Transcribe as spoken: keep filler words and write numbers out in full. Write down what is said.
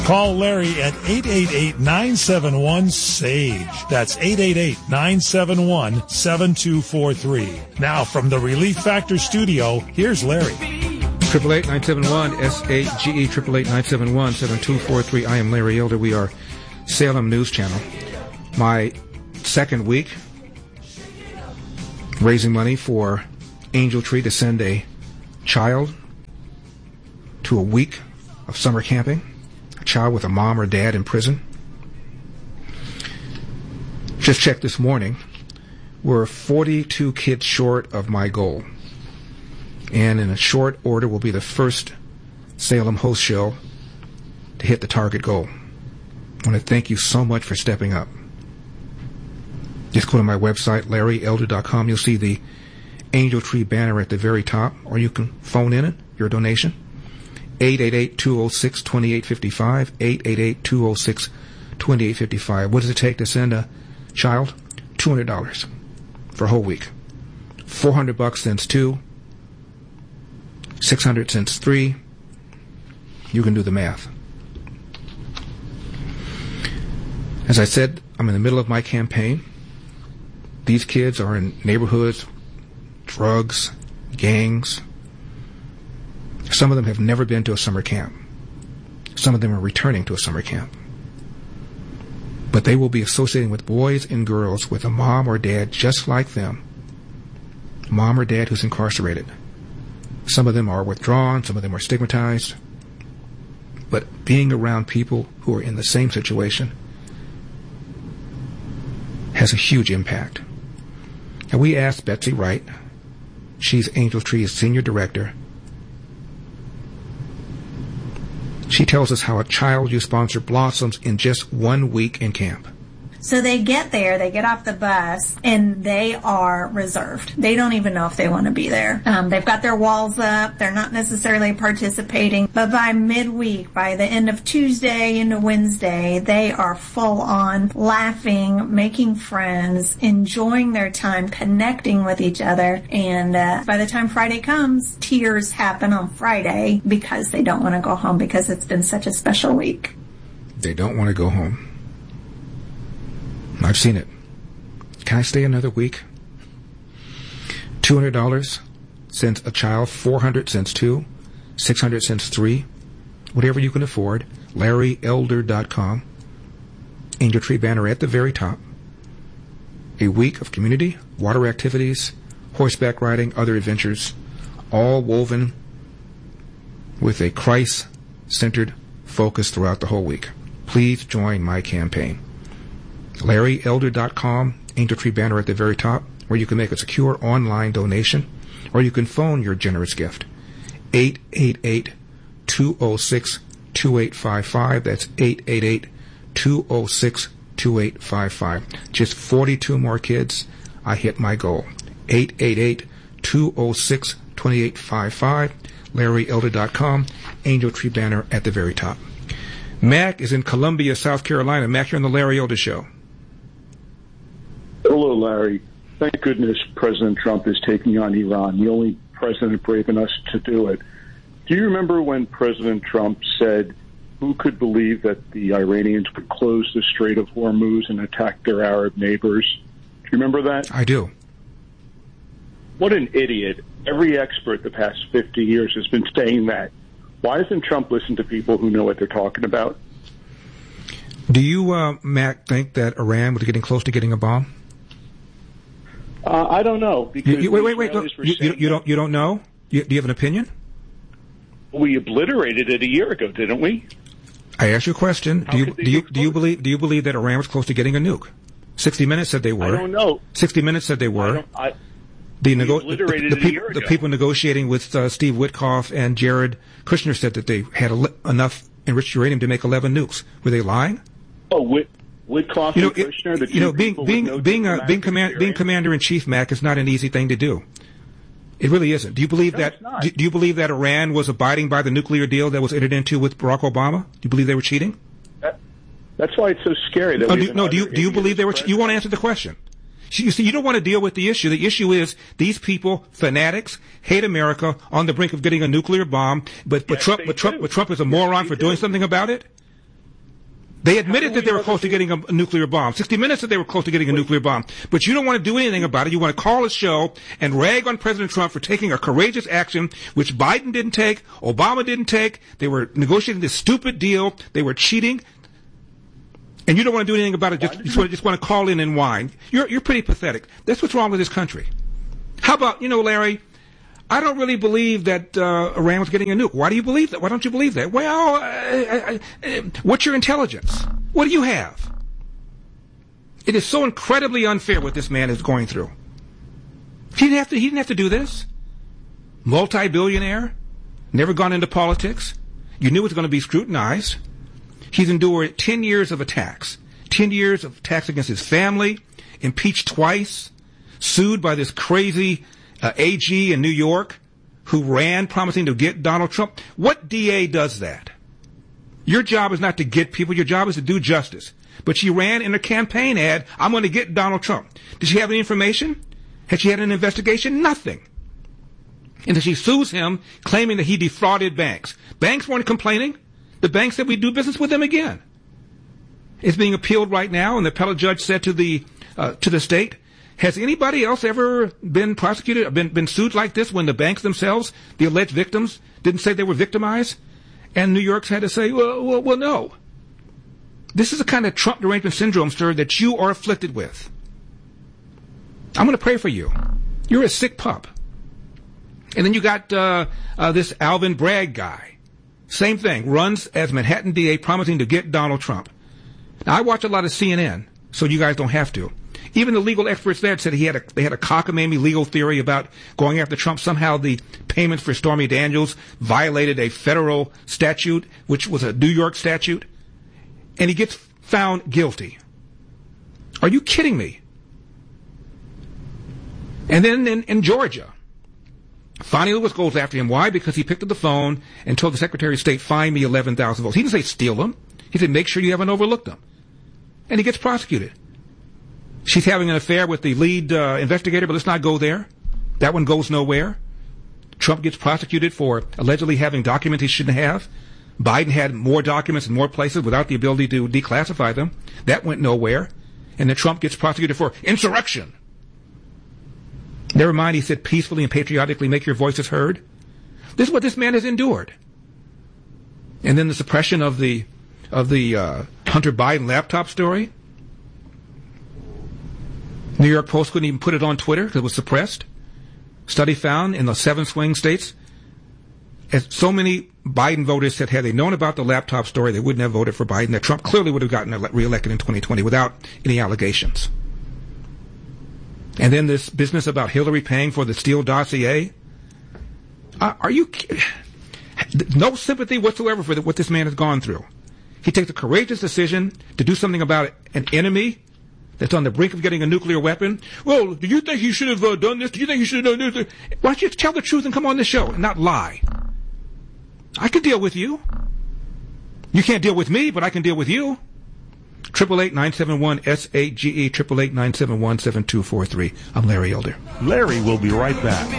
Call Larry at eight eight eight, nine seven one, S A G E. That's eight eight eight, nine seven one, seven two four three. Now from the Relief Factor studio, here's Larry. eight eight eight, nine seven one, S A G E, eight eight eight, nine seven one, seven two four three. I am Larry Elder. We are Salem News Channel. My second week raising money for Angel Tree to send a child to a week of summer camping. A child with a mom or dad in prison. Just checked this morning. We're forty-two kids short of my goal. And in a short order will be the first Salem host show to hit the target goal. I want to thank you so much for stepping up. Just go to my website, larry elder dot com. You'll see the Angel Tree banner at the very top, or you can phone in it, your donation. eight eight eight, two oh six, two eight five five, eight eight eight, two oh six, two eight five five. What does it take to send a child? two hundred dollars for a whole week. four hundred bucks since two. six hundred since three. You can do the math. As I said, I'm in the middle of my campaign. These kids are in neighborhoods, drugs, gangs. Some of them have never been to a summer camp. Some of them are returning to a summer camp. But they will be associating with boys and girls with a mom or dad just like them. Mom or dad who's incarcerated. Some of them are withdrawn, some of them are stigmatized. But being around people who are in the same situation has a huge impact. And we asked Betsy Wright, she's Angel Tree's senior director. She tells us how a child you sponsor blossoms in just one week in camp. So they get there, they get off the bus, and they are reserved. They don't even know if they want to be there. Um, they've got their walls up. They're not necessarily participating. But by midweek, by the end of Tuesday into Wednesday, they are full on laughing, making friends, enjoying their time, connecting with each other. And uh, by the time Friday comes, tears happen on Friday because they don't want to go home because it's been such a special week. They don't want to go home. I've seen it. Can I stay another week? two hundred dollars since a child, four hundred dollars since two, six hundred dollars since three. Whatever you can afford. larry elder dot com. Angel Tree banner at the very top. A week of community, water activities, horseback riding, other adventures, all woven with a Christ-centered focus throughout the whole week. Please join my campaign. larry elder dot com, Angel Tree banner at the very top, where you can make a secure online donation, or you can phone your generous gift. eight eight eight, two oh six, two eight five five. That's eight eight eight, two oh six, two eight five five. Just forty-two more kids. I hit my goal. eight eight eight, two oh six, two eight five five. larry elder dot com, Angel Tree banner at the very top. Mac is in Columbia, South Carolina. Mac, you're on the Larry Elder Show. Hello, Larry. Thank goodness President Trump is taking on Iran, the only president brave enough to do it. Do you remember when President Trump said, who could believe that the Iranians would close the Strait of Hormuz and attack their Arab neighbors? Do you remember that? I do. What an idiot. Every expert the past fifty years has been saying that. Why doesn't Trump listen to people who know what they're talking about? Do you, uh, Mac, think that Iran was getting close to getting a bomb? Uh, I don't know. Because you, you, wait, wait, wait. Look, you, you, you don't. You don't know. You, do you have an opinion? We obliterated it a year ago, didn't we? I asked you a question. How do you could they do you explode? do you believe do you believe that Iran was close to getting a nuke? Sixty Minutes said they were. I don't know. Sixty Minutes said they I were. don't, I, The, we nego- obliterated the, the, it a peop- year the ago. people negotiating with uh, Steve Witkoff and Jared Kushner said that they had ele- enough enriched uranium to make eleven nukes. Were they lying? Oh, Whit- Whitcoff You know, and Kushner, the it, you know, two being people being with no being uh, being diplomatic command being experience. commander in chief, Mac, is not an easy thing to do. It really isn't. Do you believe No, that? it's not. Do, do you believe that Iran was abiding by the nuclear deal that was entered into with Barack Obama? Do you believe they were cheating? That, that's why it's so scary. That Oh, we do, have no. Do you another do you idiot believe they were? as Che- you want to answer the question? You see, you don't want to deal with the issue. The issue is these people, fanatics, hate America, on the brink of getting a nuclear bomb. But but Yes, Trump, they but Trump, do. but Trump is a Yes, moron they for do. doing something about it. They admitted that they were close to getting a, a nuclear bomb. sixty minutes said they were close to getting a nuclear bomb. But you don't want to do anything about it. You want to call a show and rag on President Trump for taking a courageous action, which Biden didn't take, Obama didn't take. They were negotiating this stupid deal. They were cheating. And you don't want to do anything about it. Just, you just, want, just want to call in and whine. You're, you're pretty pathetic. That's what's wrong with this country. How about, you know, Larry, I don't really believe that uh, Iran was getting a nuke. Why do you believe that? Why don't you believe that? Well, uh, uh, uh, what's your intelligence? What do you have? It is so incredibly unfair what this man is going through. He didn't have to, he didn't have to do this. Multi-billionaire, never gone into politics. You knew it was going to be scrutinized. He's endured ten years of attacks. ten years of attacks against his family, impeached twice, sued by this crazy uh, A G in New York who ran promising to get Donald Trump. What D A does that? Your job is not to get people. Your job is to do justice. But she ran in a campaign ad, I'm going to get Donald Trump. Did she have any information? Had she had an investigation? Nothing. And then she sues him, claiming that he defrauded banks. Banks weren't complaining. The bank said we do business with them again. It's being appealed right now, and the appellate judge said to the uh, to the state, has anybody else ever been prosecuted, been been sued like this when the banks themselves, the alleged victims, didn't say they were victimized? And New York's had to say, well, well, well no. This is the kind of Trump derangement syndrome, sir, that you are afflicted with. I'm going to pray for you. You're a sick pup. And then you got uh, uh, this Alvin Bragg guy. Same thing, runs as Manhattan D A promising to get Donald Trump. Now, I watch a lot of C N N, so you guys don't have to. Even the legal experts there said he had a, they had a cockamamie legal theory about going after Trump. Somehow the payments for Stormy Daniels violated a federal statute, which was a New York statute. And he gets found guilty. Are you kidding me? And then in, in Georgia, Fani Lewis goes after him. Why? Because he picked up the phone and told the Secretary of State, find me eleven thousand votes. He didn't say steal them. He said, make sure you haven't overlooked them. And he gets prosecuted. She's having an affair with the lead uh, investigator, but let's not go there. That one goes nowhere. Trump gets prosecuted for allegedly having documents he shouldn't have. Biden had more documents in more places without the ability to declassify them. That went nowhere. And then Trump gets prosecuted for insurrection. Never mind, he said peacefully and patriotically make your voices heard. This is what this man has endured. And then the suppression of the of the uh, Hunter Biden laptop story. New York Post couldn't even put it on Twitter because it was suppressed. Study found in the seven swing states, as so many Biden voters said had they known about the laptop story, they wouldn't have voted for Biden, that Trump clearly would have gotten reelected in twenty twenty without any allegations. And then this business about Hillary paying for the Steele dossier. Uh, are you... No sympathy whatsoever for the, what this man has gone through. He takes a courageous decision to do something about an enemy that's on the brink of getting a nuclear weapon. Well, do you think he should have uh, done this? Do you think he should have done this? Why don't you tell the truth and come on this show and not lie? I can deal with you. You can't deal with me, but I can deal with you. Triple eight nine seven one S A G E triple eight nine seven one seven two four three. I'm Larry Elder. Larry will be right back.